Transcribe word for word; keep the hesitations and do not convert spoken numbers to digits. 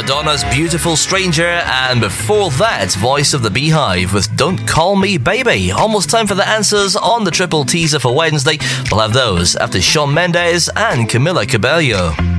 Madonna's Beautiful Stranger, and before that, Voice of the Beehive with Don't Call Me Baby. Almost time for the answers on the triple teaser for Wednesday. We'll have those after Shawn Mendes and Camila Cabello.